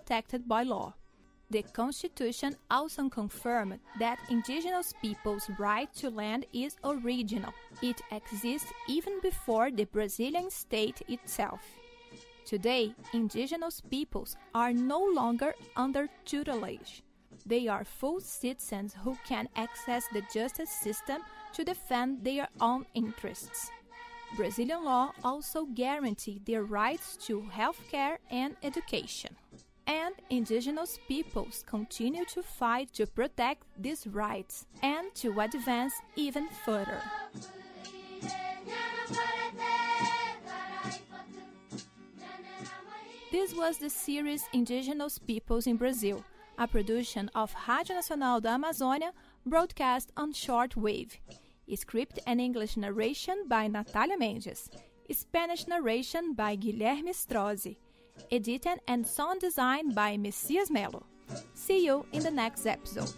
protected by law. The Constitution also confirmed that indigenous peoples' right to land is original. It exists even before the Brazilian state itself. Today, indigenous peoples are no longer under tutelage. They are full citizens who can access the justice system to defend their own interests. Brazilian law also guarantees their rights to healthcare and education. And indigenous peoples continue to fight to protect these rights and to advance even further. This was the series Indigenous Peoples in Brazil, a production of Rádio Nacional da Amazônia, broadcast on shortwave. Script and English narration by Natália Mendes. Spanish narration by Guilherme Strozzi. Edited and sound design by Messias Melo. See you in the next episode.